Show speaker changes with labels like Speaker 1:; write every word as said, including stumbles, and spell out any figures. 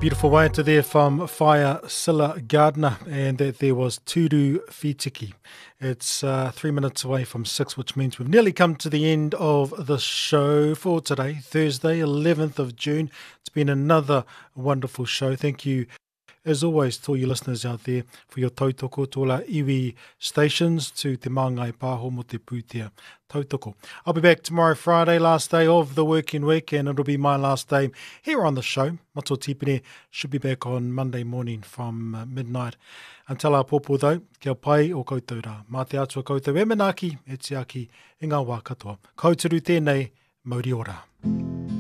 Speaker 1: Beautiful waiata there from Fire Silla Gardner, and that there was Turu Fitiki. It's uh, three minutes away from six, which means we've nearly come to the end of the show for today, Thursday, eleventh of June. It's been another wonderful show. Thank you, as always, to all you listeners out there for your tautoko, to all our iwi stations, to te māngai pāho mo te pūtea tautoko. I'll be back tomorrow, Friday, last day of the working week, and it'll be my last day here on the show. Mato Tipene should be back on Monday morning from uh, midnight. Until our popo, though, kia pai o koutou rā. Mā te atua koutou e manaki, e te aki, i ngā wā katoa. Kauturu tēnei, mauri ora.